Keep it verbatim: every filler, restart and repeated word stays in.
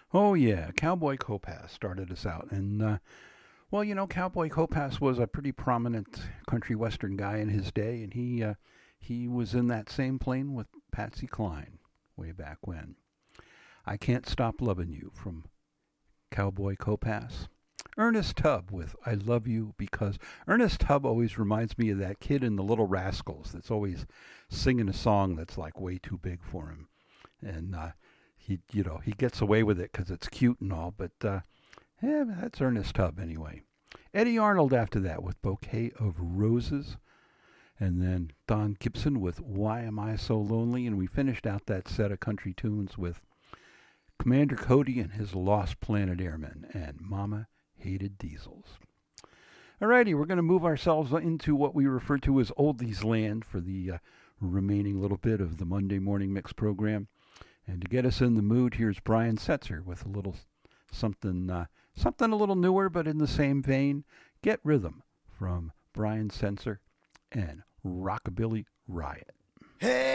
Oh yeah, Cowboy Copass started us out, and uh, well, you know, Cowboy Copass was a pretty prominent country western guy in his day, and he uh, he was in that same plane with Patsy Cline way back when. I Can't Stop Loving You from Cowboy Copass. Ernest Tubb with I Love You Because. Ernest Tubb always reminds me of that kid in the Little Rascals that's always singing a song that's like way too big for him. And uh, he, you know, he gets away with it because it's cute and all, but uh, yeah, that's Ernest Tubb anyway. Eddie Arnold after that with Bouquet of Roses. And then Don Gibson with Why Am I So Lonely? And we finished out that set of country tunes with Commander Cody and his Lost Planet Airmen and Mama Hated Diesels. Alrighty, we're going to move ourselves into what we refer to as Oldies Land for the uh, remaining little bit of the Monday Morning Mix program. And to get us in the mood, here's Brian Setzer with a little something, uh, something a little newer, but in the same vein. Get Rhythm from Brian Setzer and Rockabilly Riot. Hey!